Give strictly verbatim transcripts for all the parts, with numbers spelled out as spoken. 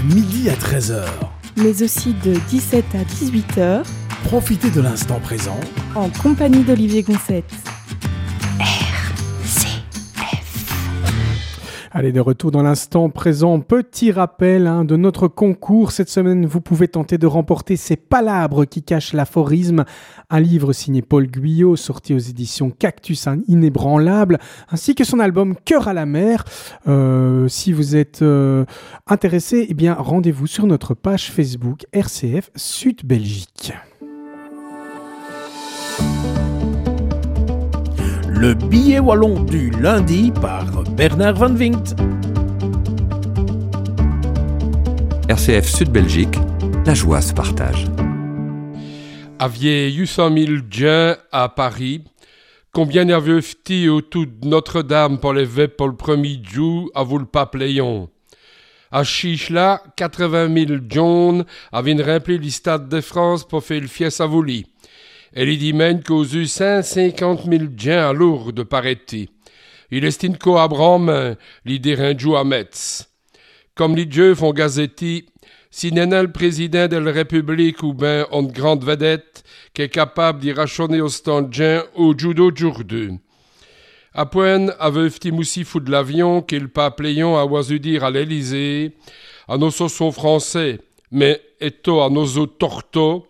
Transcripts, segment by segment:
midi à treize heures. Mais aussi de dix-sept à dix-huit heures. Profitez de l'instant présent en compagnie d'Olivier Gonçette. Allez, de retour dans l'instant présent. Petit rappel hein, de notre concours. Cette semaine, vous pouvez tenter de remporter Ces palabres qui cachent l'aphorisme, un livre signé Paul Guyot, sorti aux éditions Cactus Inébranlable, ainsi que son album Cœur à la mer. Euh, si vous êtes euh, intéressé, eh bien, rendez-vous sur notre page Facebook R C F Sud Belgique. Le billet wallon du lundi par Bernard Van Vinkt. R C F Sud Belgique, la joie se partage. Aviez huit cent mille gens à Paris. Combien n'avez-vous autour de Notre-Dame pour les vêpres pour le premier jour à vous le pape Léon? À Chichla, quatre-vingt mille gens avaient rempli le stade de France pour faire le fies à Vouli. Elle y dit même qu'aux eu cent cinquante mille gens à Lourdes, paraît-il. Il estime qu'au Abraham, l'idée rinjou à Metz. Comme les dieux font gazetti, si n'est le président de la République ou ben une grande vedette qui est capable d'y rationner au stand gens au judo d'aujourd'hui. À point, avec petit moussi fou de l'avion qu'il pape Léon a oisu dire à l'Élysée, à nos saussons français, mais eto à nos autres tortos,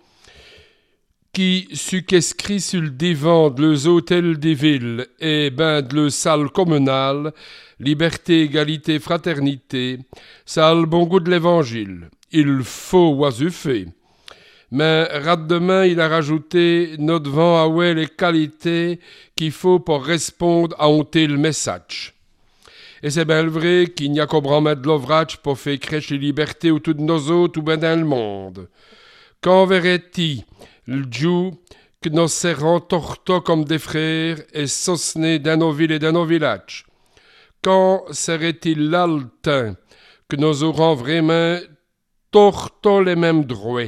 qui su qu'escrit sur le divan de les hôtels des villes et ben de le salle communale, liberté, égalité, fraternité, ça a le bon goût de l'évangile. Il faut oisu fait. Mais rat demain, il a rajouté notre vent à ouais les qualités qu'il faut pour répondre à un tel message. Et c'est bien vrai qu'il n'y a qu'au branmet de l'ouvrage pour faire crèche les libertés autour de nos autres ou ben dans le monde. Quand verrait-il le Dieu que nous serrons torto comme des frères et sosnés dans nos villes et dans nos villages? Quand serait-il là le temps que nous aurons vraiment torto les mêmes droits?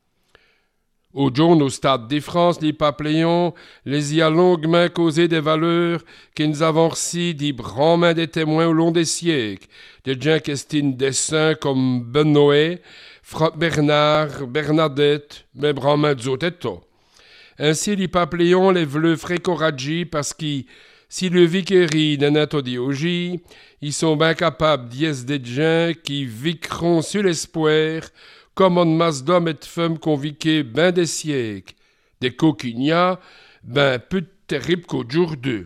Au jour au stade de France, les papes Léon les y a longuement causé des valeurs que nous avons reçues des branmins des témoins au long des siècles, des gens qui estiment des saints comme Benoît, Bernard, Bernadette, mais branmins d'autres états. Ainsi, les papes Léon les veulent frécorager parce que si le vicari d'un atodiogie, ils sont bien capables d'y des gens qui viqueront sur l'espoir comme une masse d'hommes et de femmes conviqués ben des siècles, des coquignats ben plus terribles qu'aujourd'hui.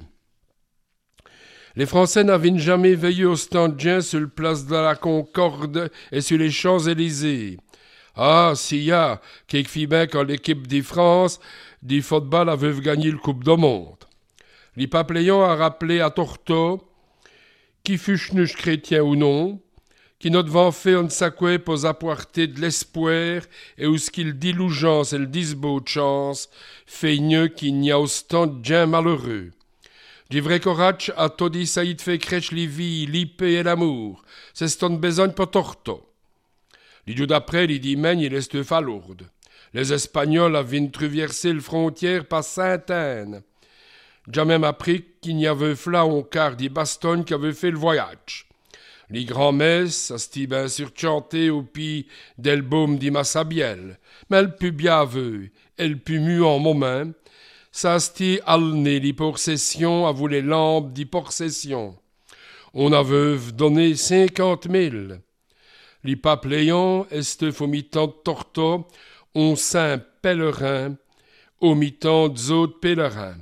Les Français n'avaient jamais veillé au stand de sur le place de la Concorde et sur les Champs-Élysées. Ah, s'il y a, quelques filles bien quand l'équipe de France, du football avait gagné le Coupe du Monde. Les papes Léon a rappelé à Torto, qui fut chnuche chrétien ou non, qui notre vent fait un sacoué pour apporter de l'espoir et où ce qu'il dit l'ougeance et le disbeau de chance, fait mieux qu'il n'y a au stand de gens malheureux. Du vrai courage a tout dit ça y fait crèche les vies, l'épée et l'amour. C'est ce qu'on besoin pour Torto. Les jours d'après, il dit men, il est à Lourdes. Les Espagnols avaient traversé la frontière par Sainte-Anne. J'ai même appris qu'il y avait là un quart des Bastogne qui avait fait le voyage. Les grands-messes, ça s'était bien sûr chanté au pied del baume di Massabielle. Mais elle put bien aveu, elle put mu en moment. Ça s'était alné les possessions à vous les lampes des possessions. On avait donné cinquante mille. Les papes Léon, est au mi-temps de Torto, on saint pèlerin, au mi-temps d'autres pèlerins.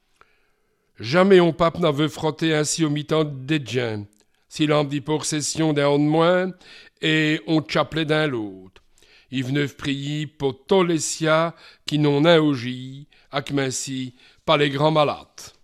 Jamais on pape n'avait frotté ainsi au mi-temps des gens. Si l'homme dit possession d'un de moins, et on chapelet d'un l'autre. Ils venaient prier pour tous les sias qui n'ont un augi, ak ainsi, pas les grands malades.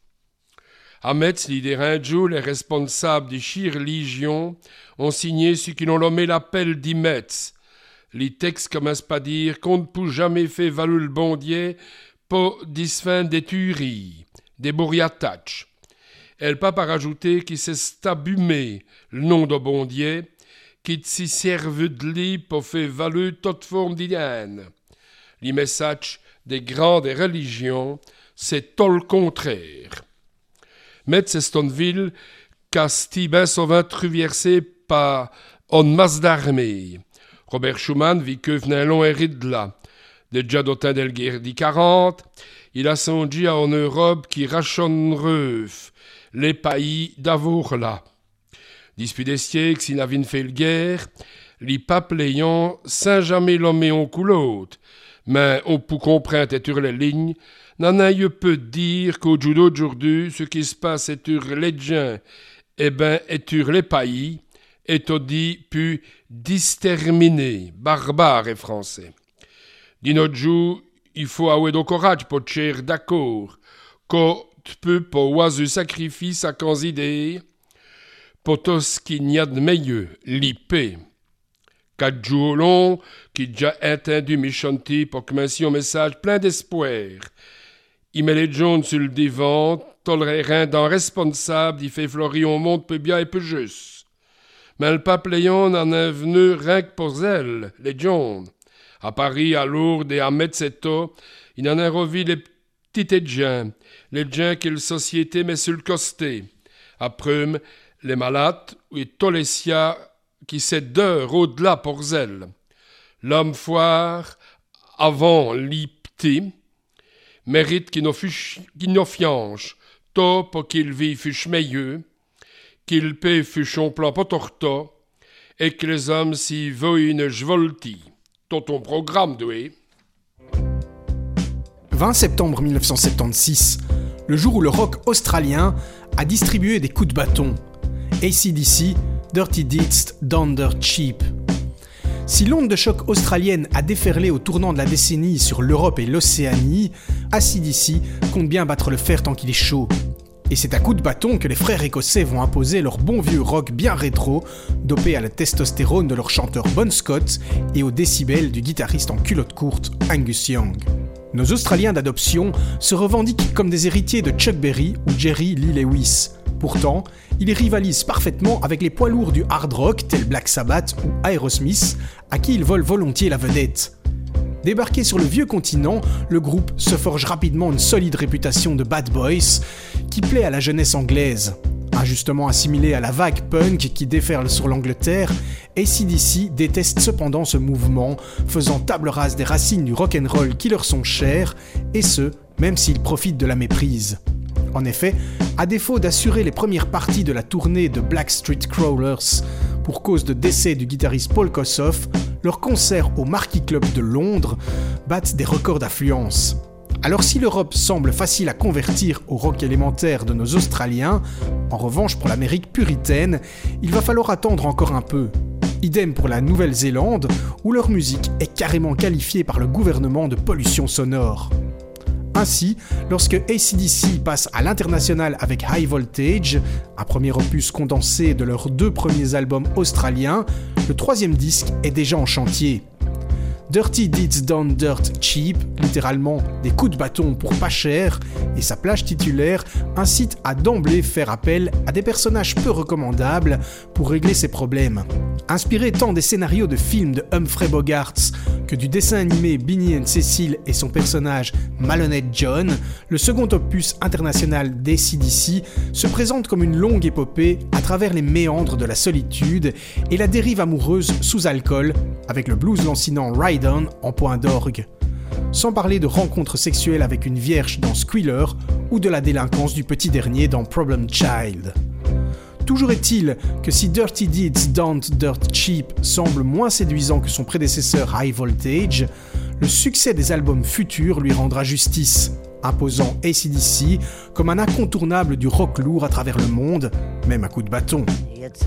À Metz, les rinjous, les responsables des chires légions, ont signé ce qu'ils ont nommé l'appel d'I Metz. Les textes commencent par dire qu'on ne peut jamais faire valoir le bon Dieu pour disfin des tueries, des bourriataches. Elle pas par rajouter qu'il s'est stabumé le nom de bon Dieu, qui s'y serve de lui pour faire valoir toute forme d'hygiène. Les messages des grandes religions, c'est tout le contraire. Metz est une ville qu'a si bien souvent traversée par une masse d'armées. Robert Schumann vit que venait un long hérite là. Déjà d'autant del guerre di quarante, il a songé en Europe qui rachonnereuf les pays d'avour là. Depuis des siècles, s'il n'avait fait le guerre, les papes l'ayant sans jamais l'homme en coulotte, mais on peut comprendre sur les lignes, n'en a eu peu de dire qu'au jour d'aujourd'hui, ce qui se passe est sur les gens, eh ben, est sur les pays, est au dit pu disterminer, barbare et français. D'un autre jour, il faut avoir du courage pour être d'accord, qu'on peut pas oiser sacrifice à considérer, pour tout ce qu'il y a de meilleur, l'ipé. Quatre jours longs, qui déjà entendu mes chanter pour commencer un message plein d'espoir. Il met les jaunes sur le divan, tolérant d'un responsable, il fait fleurir au monde peu bien et peu juste. Mais le pape Léon en est venu rien que pour elle, les jaunes. À Paris, à Lourdes et à Metzeto, il en a revu les petites gens, les gens que la société met sur le costé. Après, les malades et tous les siens qui s'est d'heures au-delà pour elle. L'homme foire, avant l'ipté, mérite qu'il nous fianche, tôt pour qu'il vive fuche meilleur, qu'il paie fuche son plan potorto, et que les hommes s'y veuillent une jvolti. Ton ton programme, doué. vingt septembre mille neuf cent soixante-seize, le jour où le rock australien a distribué des coups de bâton. A C D C, Dirty Deeds Done Dirt Cheap. Si l'onde de choc australienne a déferlé au tournant de la décennie sur l'Europe et l'Océanie, A C D C compte bien battre le fer tant qu'il est chaud. Et c'est à coups de bâton que les frères écossais vont imposer leur bon vieux rock bien rétro, dopé à la testostérone de leur chanteur Bon Scott et aux décibels du guitariste en culotte courte Angus Young. Nos Australiens d'adoption se revendiquent comme des héritiers de Chuck Berry ou Jerry Lee Lewis. Pourtant, ils rivalisent parfaitement avec les poids lourds du hard rock tels Black Sabbath ou Aerosmith, à qui ils volent volontiers la vedette. Débarqué sur le vieux continent, le groupe se forge rapidement une solide réputation de bad boys qui plaît à la jeunesse anglaise. Injustement assimilé à la vague punk qui déferle sur l'Angleterre, A C D C déteste cependant ce mouvement, faisant table rase des racines du rock'n'roll qui leur sont chères, et ce, même s'ils profitent de la méprise. En effet, à défaut d'assurer les premières parties de la tournée de Black Street Crawlers pour cause de décès du guitariste Paul Kossoff, leurs concerts au Marquis Club de Londres battent des records d'affluence. Alors si l'Europe semble facile à convertir au rock élémentaire de nos Australiens, en revanche pour l'Amérique puritaine, il va falloir attendre encore un peu. Idem pour la Nouvelle-Zélande, où leur musique est carrément qualifiée par le gouvernement de pollution sonore. Ainsi, lorsque A C D C passe à l'international avec High Voltage, un premier opus condensé de leurs deux premiers albums australiens, le troisième disque est déjà en chantier. Dirty Deeds Done Dirt Cheap, littéralement des coups de bâton pour pas cher, et sa plage titulaire incite à d'emblée faire appel à des personnages peu recommandables pour régler ses problèmes. Inspiré tant des scénarios de films de Humphrey Bogart que du dessin animé Beanie and Cecil et son personnage Malhonnête John, le second opus international d'A C D C se présente comme une longue épopée à travers les méandres de la solitude et la dérive amoureuse sous alcool, avec le blues lancinant Ride On en point d'orgue. Sans parler de rencontres sexuelles avec une vierge dans Squealer ou de la délinquance du petit dernier dans Problem Child. Toujours est-il que si Dirty Deeds Done Dirt Cheap semble moins séduisant que son prédécesseur High Voltage, le succès des albums futurs lui rendra justice, imposant A C D C comme un incontournable du rock lourd à travers le monde, même à coups de bâton.